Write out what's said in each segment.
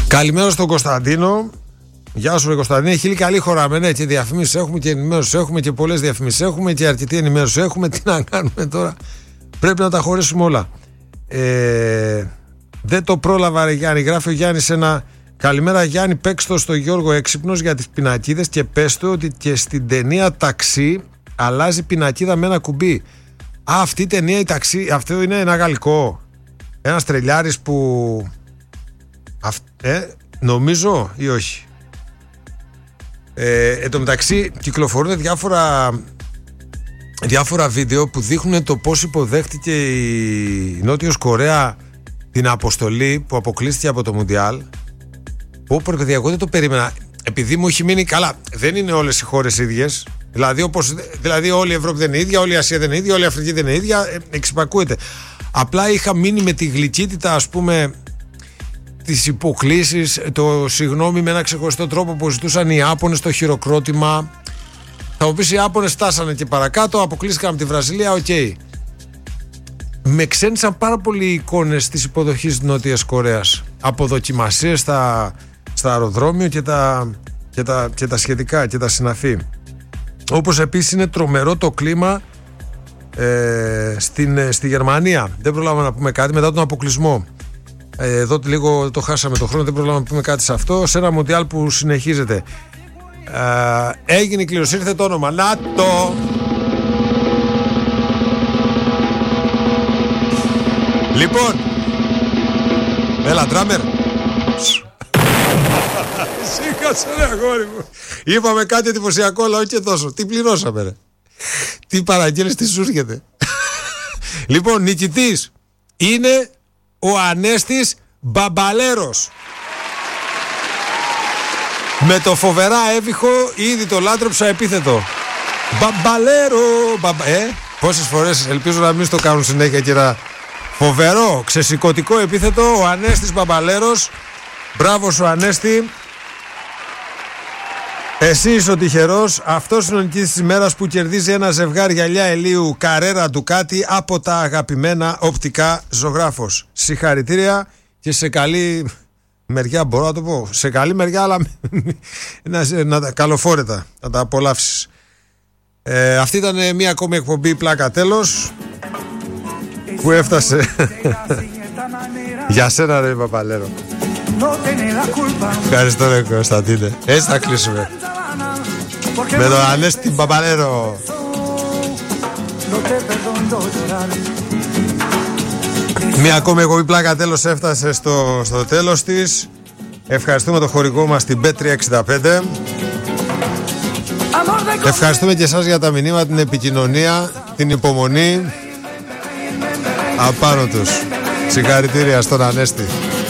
Καλημέρα στον Κωνσταντίνο. Γεια σου, ρε Κωνσταντίνε. Χίλια καλή χώρα. Ναι, και διαφημίσεις έχουμε και ενημέρωση έχουμε και πολλές διαφημίσεις έχουμε και αρκετή ενημέρωση έχουμε. Τι να κάνουμε τώρα. Πρέπει να τα χωρέσουμε όλα. Δεν το πρόλαβα, ρε Γιάννη. Γράφει ο Γιάννης ένα. Καλημέρα Γιάννη, παίξ' το στο Γιώργο Έξυπνος για τις πινακίδες και πες του ότι και στην ταινία Ταξί αλλάζει πινακίδα με ένα κουμπί. Αυτή η ταινία η Ταξί, αυτό είναι ένα γαλλικό. Ένας τρελιάρης που... νομίζω ή όχι. Εν τω μεταξύ κυκλοφορούν διάφορα βίντεο που δείχνουν το πώς υποδέχτηκε η Νότιος Κορέα την αποστολή που αποκλείστηκε από το Μουντιάλ. Πω παιδιά, εγώ δεν το περίμενα. Επειδή μου έχει μείνει καλά, δεν είναι όλες οι χώρες ίδιες. Δηλαδή όλη η Ευρώπη δεν είναι ίδια, όλη η Ασία δεν είναι ίδια, όλη η Αφρική δεν είναι ίδια. Εξυπακούεται. Απλά είχα μείνει με τη γλυκύτητα, ας πούμε, τις υποκλήσεις, το συγγνώμη με ένα ξεχωριστό τρόπο που ζητούσαν οι Ιάπωνες στο χειροκρότημα. Θα μου πεις οι Ιάπωνες φτάσανε και παρακάτω, αποκλείστηκαν από τη Βραζιλία, οκ. Με ξένησαν πάρα πολλοί οι εικόνες της υποδοχής της Νότιας Κορέας. Από δοκιμασίες στα αεροδρόμιο και τα σχετικά και τα συναφή. Όπως επίσης είναι τρομερό το κλίμα στη Γερμανία. Δεν προλάβαμε να πούμε κάτι μετά τον αποκλεισμό. Εδώ λίγο το χάσαμε το χρόνο, δεν προλάβαμε να πούμε κάτι σε αυτό. Σε ένα Μουντιάλ που συνεχίζεται. Έγινε η κλήρωση, ήρθε το όνομα. Να το! Λοιπόν, έλα ντράμερ. Σήκασε ρε αγόρι μου. Είπαμε κάτι εντυπωσιακό, αλλά όχι και τόσο. Τι πληρώσαμε ρε. Τι παραγγέλνεις, τι σου έρχεται. Λοιπόν, νικητής είναι ο Ανέστης Μπαμπαλέρος. Με το φοβερά έβυχο ήδη το λάτρεψα επίθετο. Μπαμπαλέρο. Πόσες φορές ελπίζω να μην στο κάνουν συνέχεια και να... Φοβερό, ξεσηκωτικό επίθετο, ο Ανέστης Μπαμπαλέρος. Μπράβο σου Ανέστη. Εσύ είσαι ο τυχερός. Αυτός είναι ο νικητής της ημέρας που κερδίζει ένα ζευγάρι γυαλιά ηλίου Καρέρα Ντουκάτι από τα αγαπημένα οπτικά Ζωγράφος. Συγχαρητήρια και σε καλή μεριά, μπορώ να το πω. Σε καλή μεριά, αλλά καλοφόρετα, να τα απολαύσεις. Αυτή ήταν μια ακόμη εκπομπή Πλάκα Τέλος που έφτασε. Για σένα ρε Παπαλέρο. Ευχαριστώ ρε Κωνσταντίνε. Έτσι θα κλείσουμε με τον Ανέστη Παπαλέρο. Μια ακόμη εκπομπή Πλάκα Τέλος έφτασε στο τέλος της. Ευχαριστούμε το χορηγό μας την Bet365. Ευχαριστούμε και εσάς για τα μηνύματα, την επικοινωνία, την υπομονή. Απάνω τους. Συγχαρητήρια στον Ανέστη.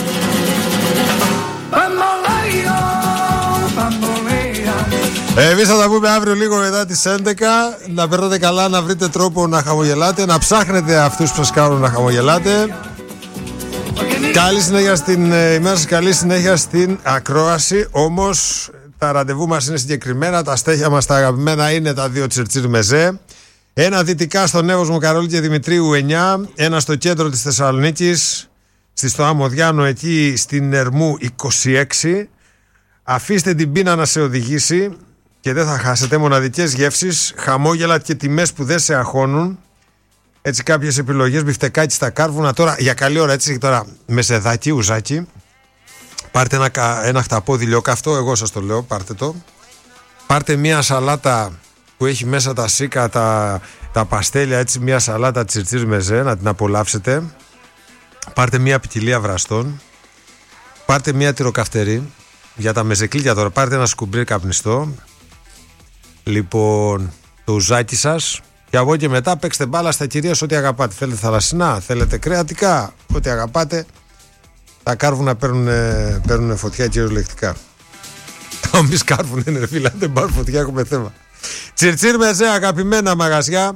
Εμείς θα τα πούμε αύριο λίγο μετά τις 11. Να περνάτε καλά, να βρείτε τρόπο να χαμογελάτε, να ψάχνετε αυτούς που σας κάνουν να χαμογελάτε. Καλή συνέχεια στην ημέρα σας, καλή συνέχεια στην ακρόαση. Όμως τα ραντεβού μας είναι συγκεκριμένα, τα στέχια μας τα αγαπημένα είναι τα 2 Τσιρτσίρ Μεζέ. Ένα δυτικά στον Εύωσμο Καρολή και Δημητρίου 9, ένα στο κέντρο της Θεσσαλονίκης, στο Αμοδιάνο εκεί στην Ερμού 26. Αφήστε την πείνα να σε οδηγήσει και δεν θα χάσετε μοναδικές γεύσεις, χαμόγελα και τιμές που δεν σε αγχώνουν. Έτσι κάποιες επιλογές, μπιφτεκάκι στα κάρβουνα τώρα για καλή ώρα, έτσι τώρα με σεδάκι, ουζάκι. Πάρτε ένα χταπόδι λιόκαυτο, εγώ σας το λέω, πάρτε το. Πάρτε μια σαλάτα που έχει μέσα τα σίκα, τα παστέλια, έτσι μια σαλάτα Τσιρτσίρ Μεζέ, να την απολαύσετε. Πάρτε μια ποικιλία βραστών. Πάρτε μια τυροκαυτερή. Για τα μεζεκλίκια τώρα, πάρτε ένα σκουμπρί καπνιστό. Λοιπόν, το ουζάκι σας. Και από εκεί και μετά παίξτε μπάλα στα κυρίως ό,τι αγαπάτε. Θέλετε θαλασσινά, θέλετε κρεατικά, ό,τι αγαπάτε. Τα κάρβουνα παίρνουν φωτιά κυριολεκτικά. Όμως κάρβουνα είναι φίλα, δεν πάρουν φωτιά, έχουμε θέμα. Τσιρτσίρ Μεζέ, αγαπημένα μαγαζιά.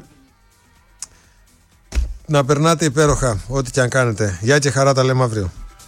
Να περνάτε υπέροχα, ό,τι και αν κάνετε. Γεια και χαρά, τα λέμε αύριο.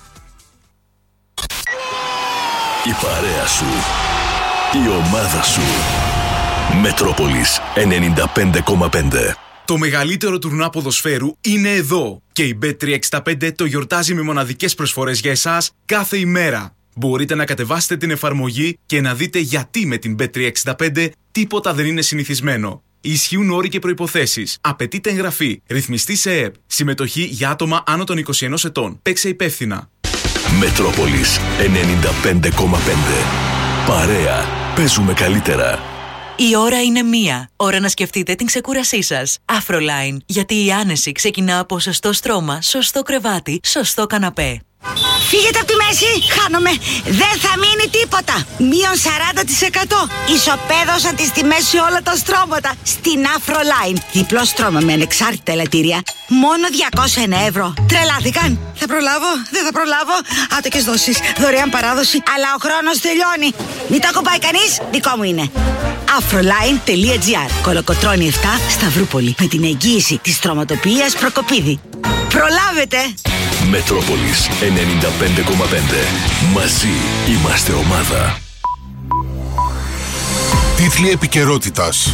Η παρέα σου, η ομάδα σου. Μετρόπολης 95,5. Το μεγαλύτερο τουρνουά ποδοσφαίρου είναι εδώ και η Bet365 το γιορτάζει με μοναδικές προσφορές για εσάς κάθε ημέρα. Μπορείτε να κατεβάσετε την εφαρμογή και να δείτε γιατί με την Bet365 τίποτα δεν είναι συνηθισμένο. Ισχύουν όροι και προϋποθέσεις. Απαιτείται εγγραφή. Ρυθμιστή σε ΕΕΠ. Συμμετοχή για άτομα άνω των 21 ετών. Παίξε υπεύθυνα. Μετρόπολης 95,5. Παρέα. Παίζουμε καλύτερα. Η ώρα είναι 1. Ώρα να σκεφτείτε την ξεκούρασή σας. Afroline. Γιατί η άνεση ξεκινά από σωστό στρώμα, σωστό κρεβάτι, σωστό καναπέ. Φύγετε από τη μέση, χάνομαι. Δεν θα μείνει τίποτα. Μείον 40%. Ισοπαίδωσα τις τιμές σε όλα τα στρώματα. Στην Afroline. Διπλό στρώμα με ανεξάρτητα ελαττήρια. Μόνο 201 ευρώ. Τρελάθηκαν. Θα προλάβω, δεν θα προλάβω. Άτοκες δόσεις, δωρεάν παράδοση. Αλλά ο χρόνος τελειώνει. Μην το ακουμπάει κανείς, δικό μου είναι. Afroline.gr. Κολοκοτρώνη 7, Σταυρούπολη. Με την εγγύηση της στρωματοποιίας Προκοπίδη. Προλάβετε! Μετρόπολης 95,5. Μαζί είμαστε ομάδα. Τίτλοι επικαιρότητας.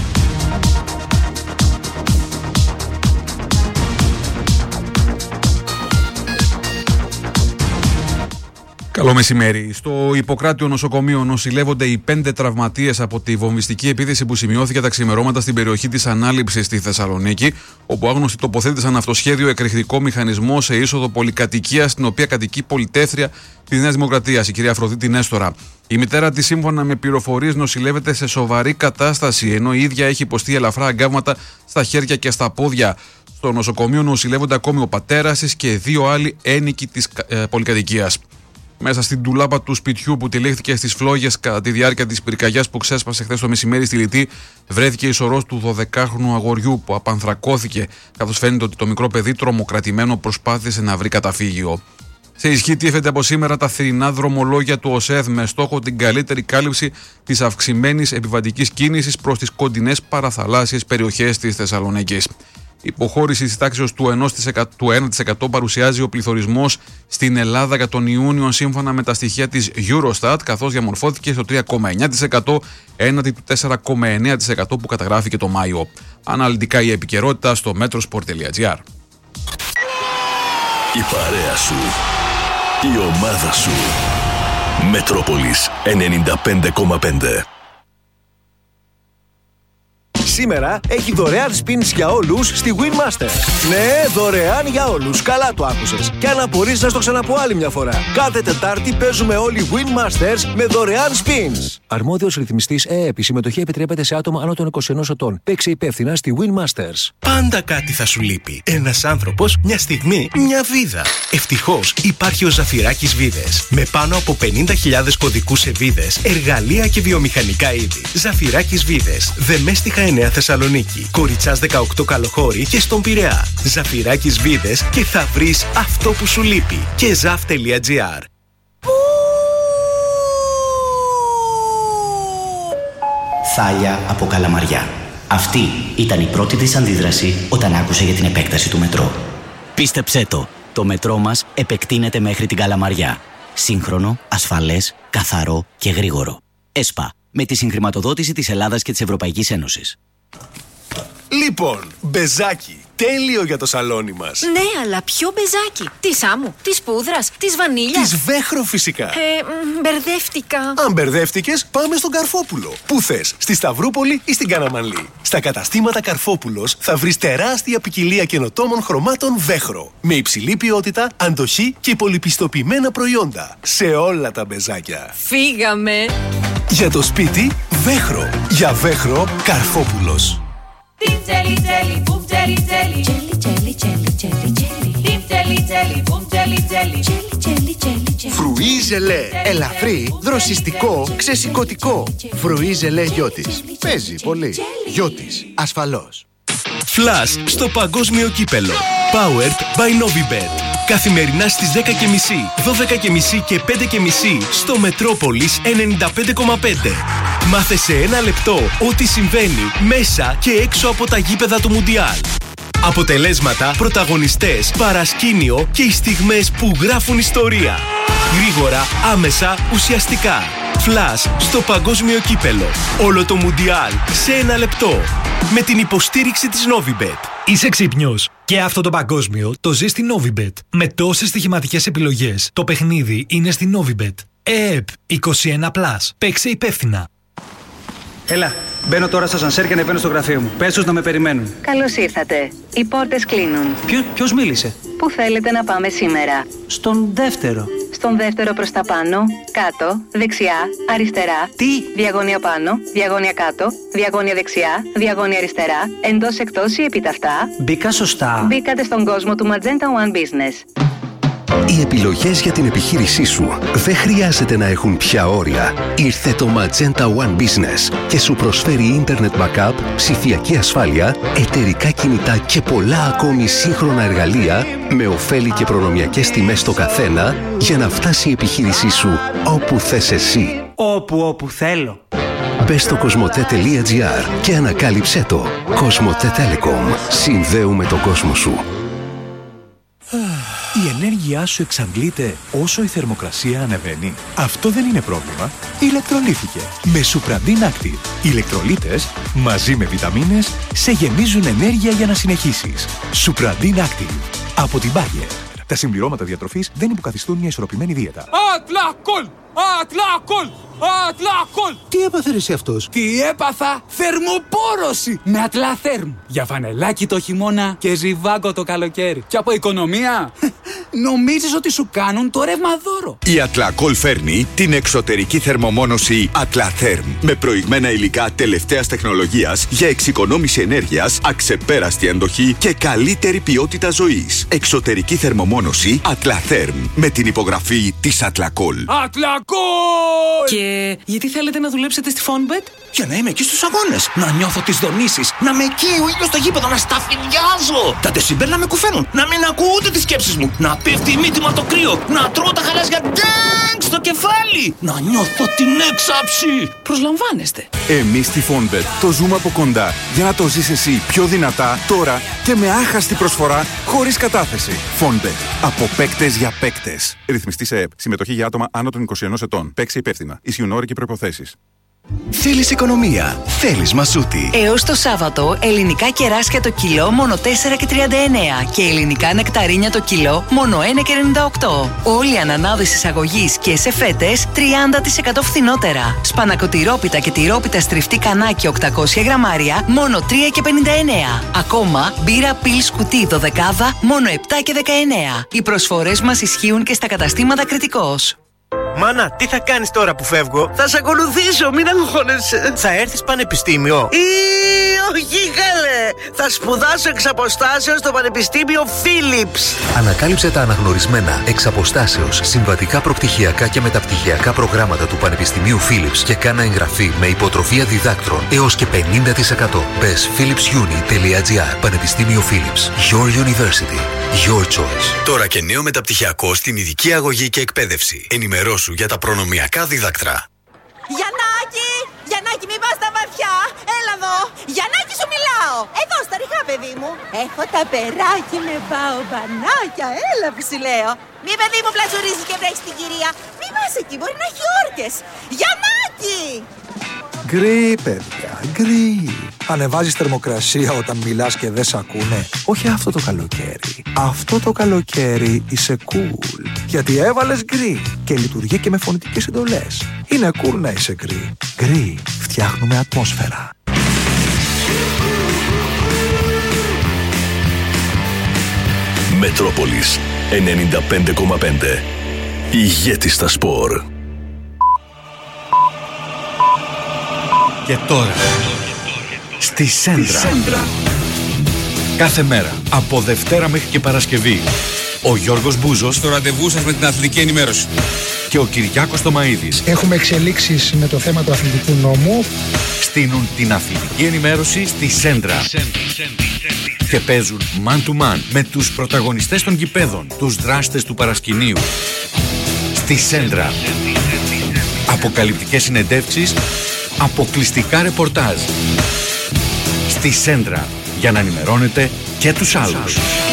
Καλό μεσημέρι. Στο Ιπποκράτειο νοσοκομείο νοσηλεύονται οι 5 τραυματίες από τη βομβιστική επίθεση που σημειώθηκε τα ξημερώματα στην περιοχή της Ανάληψης στη Θεσσαλονίκη, όπου άγνωστοι τοποθέτησαν αυτοσχέδιο εκρηκτικό μηχανισμό σε είσοδο πολυκατοικίας, στην οποία κατοικεί πολυτεύθρια τη Νέα Δημοκρατία, η κυρία Αφροδίτη Νέστορα. Η μητέρα της, σύμφωνα με πληροφορίες, νοσηλεύεται σε σοβαρή κατάσταση, ενώ η ίδια έχει υποστεί ελαφρά αγκάβματα στα χέρια και στα πόδια. Στο νοσοκομείο νοσηλεύονται ακόμη ο πατέρας της και 2 άλλοι ένοικοι της πολυκατοικίας. Μέσα στην ντουλάπα του σπιτιού που τυλίχθηκε στις φλόγες κατά τη διάρκεια της πυρκαγιάς που ξέσπασε χθες το μεσημέρι στη Λιτή, βρέθηκε η σωρός του 12χρονου αγοριού που απανθρακώθηκε, καθώς φαίνεται ότι το μικρό παιδί τρομοκρατημένο προσπάθησε να βρει καταφύγιο. Σε ισχύ τίθεται από σήμερα τα θηρινά δρομολόγια του ΟΣΕΔ με στόχο την καλύτερη κάλυψη της αυξημένης επιβατικής κίνησης προς τις κοντινές παραθαλάσσιες περιοχές της Θεσσαλονίκης. Υποχώρηση της τάξης του 1% παρουσιάζει ο πληθωρισμός στην Ελλάδα για τον Ιούνιο, σύμφωνα με τα στοιχεία της Eurostat, καθώς διαμορφώθηκε στο 3,9% έναντι του 4,9% που καταγράφηκε το Μάιο. Αναλυτικά η επικαιρότητα στο metrosport.gr. Η παρέα σου. Η ομάδα σου. Μετρόπολης 95,5. Σήμερα έχει δωρεάν spins για όλους στη Winmaster. Ναι, δωρεάν για όλους. Καλά το άκουσες. Και αν απορείς, να στο ξαναπώ άλλη μια φορά. Κάθε Τετάρτη παίζουμε όλοι Winmasters με δωρεάν spins. Αρμόδιος ρυθμιστής ΕΕΠ. Η συμμετοχή επιτρέπεται σε άτομα άνω των 21 ετών. Παίξε υπεύθυνα στη Winmasters. Πάντα κάτι θα σου λείπει. Ένας άνθρωπος, μια στιγμή, μια βίδα. Ευτυχώς υπάρχει ο Ζαφυράκης Βίδες. Με πάνω από 50.000 κωδικούς σε βίδες, εργαλεία και βιομηχανικά είδη. Ζαφυράκης Βίδες. Δεμέστιχα 9 Θεσσαλονίκη, Κοριτσάς 18 Καλοχώρη και στον Πειραιά. Ζαφυράκης Βίδες και θα βρεις αυτό που σου λείπει. Και zaf.gr. Θάλια από Καλαμαριά. Αυτή ήταν η πρώτη της αντίδραση όταν άκουσε για την επέκταση του μετρό. Πίστεψέ το μετρό μας επεκτείνεται μέχρι την Καλαμαριά. Σύγχρονο, ασφαλές, καθαρό και γρήγορο. ΕΣΠΑ. Με τη συγχρηματοδότηση της Ελλάδας και της Ευρωπαϊκής Ένωσης. Λοιπόν, μπεζάκι. Τέλειο για το σαλόνι μας. Ναι, αλλά ποιο μπεζάκι? Της άμμου, της πούδρας, της βανίλιας? Της Βέχρο φυσικά. Μπερδεύτηκα. Αν μπερδεύτηκες, πάμε στον Καρφόπουλο. Πού θες, στη Σταυρούπολη ή στην Καναμανλή? Στα καταστήματα Καρφόπουλος θα βρεις τεράστια ποικιλία καινοτόμων χρωμάτων Βέχρο. Με υψηλή ποιότητα, αντοχή και πολυπιστοποιημένα προϊόντα. Σε όλα τα μπεζάκια. Φύγαμε. Για το σπίτι, Βέχρο. Για Βέχρο, Καρφόπουλος. Φρουί ζελέ. Ελαφρύ, δροσιστικό, ξεσηκωτικό. Φρουί ζελέ Γιώτης. Παίζει πολύ. Γιώτης. Ασφαλώς. Flash στο παγκόσμιο κύπελο. Powered by Novibet. Καθημερινά στις 10.30, 12.30 και 5.30 στο Μετρόπολης 95,5. Μάθε σε 1 λεπτό ό,τι συμβαίνει μέσα και έξω από τα γήπεδα του Μουντιάλ. Αποτελέσματα, πρωταγωνιστές, παρασκήνιο και οι στιγμές που γράφουν ιστορία. Γρήγορα, άμεσα, ουσιαστικά. Flash στο παγκόσμιο κύπελο. Όλο το Μουντιάλ σε 1 λεπτό. Με την υποστήριξη της Novibet. Είσαι ξύπνιος? Και αυτό το παγκόσμιο το ζει στη Novibet. Με τόσες στοιχηματικές επιλογές, το παιχνίδι είναι στη Novibet. ΕΕΠ 21+. Παίξε υπεύθυνα. Έλα, μπαίνω τώρα στο ασανσέρ και ανεβαίνω στο γραφείο μου. Πες τους να με περιμένουν. Καλώς ήρθατε. Οι πόρτες κλείνουν. Ποιος μίλησε? Πού θέλετε να πάμε σήμερα? Στον δεύτερο. Στον δεύτερο προς τα πάνω, κάτω, δεξιά, αριστερά. Τι? Διαγώνια πάνω, διαγώνια κάτω, διαγώνια δεξιά, διαγώνια αριστερά, εντός εκτός ή επιταυτά. Μπήκα σωστά. Μπήκατε στον κόσμο του Magenta One Business. Οι επιλογές για την επιχείρησή σου δεν χρειάζεται να έχουν πια όρια. Ήρθε το Magenta One Business και σου προσφέρει Internet Backup, ψηφιακή ασφάλεια, εταιρικά κινητά και πολλά ακόμη σύγχρονα εργαλεία με ωφέλη και προνομιακές τιμές στο καθένα για να φτάσει η επιχείρησή σου όπου θες εσύ. Όπου θέλω. Μπες στο cosmote.gr και ανακάλυψέ το. Cosmote Telecom. Συνδέουμε τον κόσμο σου. Η ενέργειά σου εξαντλείται όσο η θερμοκρασία ανεβαίνει. Αυτό δεν είναι πρόβλημα. Ηλεκτρολύθηκε με Supradin Active. Οι ηλεκτρολίτες μαζί με βιταμίνες σε γεμίζουν ενέργεια για να συνεχίσεις. Supradin Active από την Bayer. Τα συμπληρώματα διατροφής δεν υποκαθιστούν μια ισορροπημένη δίαιτα. Ατλακόλ! Ατλακόλ! Ατλακόλ! Τι έπαθε ρε εσύ αυτός? Τι έπαθα? Θερμοπόρωση με Ατλαθέρμ. Για φανελάκι το χειμώνα και ζιβάγκο το καλοκαίρι. Και από οικονομία νομίζεις ότι σου κάνουν το ρεύμα δώρο. Η Ατλακόλ φέρνει την εξωτερική θερμομόνωση Ατλαθέρμ με προηγμένα υλικά τελευταίας τεχνολογίας για εξοικονόμηση ενέργειας, αξεπέραστη αντοχή και καλύτερη ποιότητα ζωής. Εξωτερική θερμομόνωση Ατλαθέρμ με την υπογραφή της Ατλακόλ. Ατλακόλ! Και γιατί θέλετε να δουλέψετε στη Fonbet? Για να είμαι εκεί στους αγώνες, να νιώθω τις δονήσεις, να με εκεί ο ήλιος στο γήπεδο, να σταφυλιάζω. Τα δεσιμπέλ να με κουφαίνουν, να μην ακούω ούτε τις σκέψεις μου, να πέφτει η μύτη μου από το κρύο, να τρώω τα χαλάζια ντάγκ στο κεφάλι, να νιώθω την έξαψη. Προσλαμβάνεστε. Εμείς στη Fonbet το ζούμε από κοντά για να το ζεις εσύ πιο δυνατά, τώρα και με άχαστη προσφορά, χωρίς κατάθεση. Fonbet. Από παίκτες για παίκτες. Ρυθμιστή σε ΕΕΠ. Συμμετοχή για άτομα άνω των 21 ετών. Παίξε υπεύθυνα. Ισχύουν όροι και προϋποθέσεις. Θέλεις οικονομία, θέλεις Μασούτη. Έως το Σάββατο, ελληνικά κεράσια το κιλό μόνο 4,39 και ελληνικά νεκταρίνια το κιλό μόνο 1,98. Όλοι οι ανανάδες εισαγωγής και σε φέτες 30% φθηνότερα. Σπανακοτηρόπιτα και τυρόπιτα στριφτή κανάκι 800 γραμμάρια μόνο 3,59. Ακόμα, μπύρα πιλς κουτί 12 μόνο 7,19. Οι προσφορές μας ισχύουν και στα καταστήματα Κρητικός. Μάνα, τι θα κάνεις τώρα που φεύγω? Θα σε ακολουθήσω, μην αγχώνεσαι. Θα έρθεις πανεπιστήμιο? Όχι καλέ. Θα σπουδάσω εξ αποστάσεως στο Πανεπιστήμιο Philips. Ανακάλυψε τα αναγνωρισμένα εξ αποστάσεως συμβατικά προπτυχιακά και μεταπτυχιακά προγράμματα του Πανεπιστημίου Philips και κάνα εγγραφή με υποτροφία διδάκτρων έως και 50%. Μπες philipsuni.gr. Πανεπιστήμιο Philips. Your University. Your choice. Τώρα και νέο μεταπτυχιακό στην ειδική αγωγή και εκπαίδευση. Ενημερώσου για τα προνομιακά δίδακτρα. Γιαννάκη! Γιαννάκη, μην πας στα βαθιά! Έλα εδώ! Γιαννάκη, σου μιλάω! Εδώ, στα ριχά, παιδί μου! Έχω τα περάκι με μπαομπανάκια! Έλα που σου λέω! Μη, παιδί μου, πλατζουρίζεις και βρέχεις την κυρία! Μη πας εκεί, μπορεί να έχει όρκες! Γιαννάκη! Γκρι, παιδιά, γκρι. Ανεβάζεις θερμοκρασία όταν μιλάς και δεν σ' ακούνε. Όχι αυτό το καλοκαίρι. Αυτό το καλοκαίρι είσαι cool. Γιατί έβαλες γκρι και λειτουργεί και με φωνητικές εντολές. Είναι cool να είσαι γκρι. Γκρι, φτιάχνουμε ατμόσφαιρα. Μετρόπολης 95,5. Ηγέτης στα σπορ. Και τώρα, στη Σέντρα. Κάθε μέρα, από Δευτέρα μέχρι και Παρασκευή, ο Γιώργος Μπούζος στο ραντεβού σας με την αθλητική ενημέρωση και ο Κυριάκος Τομαΐδης έχουμε εξελίξεις με το θέμα του αθλητικού νόμου. στείνουν την αθλητική ενημέρωση στη Σέντρα και παίζουν man to man με τους πρωταγωνιστές των γηπέδων, τους δράστες του παρασκηνίου. Στη Σέντρα. Αποκαλυπτικές συνεντεύξεις, αποκλειστικά ρεπορτάζ. Στη Σέντρα, για να ενημερώνετε και τους άλλους.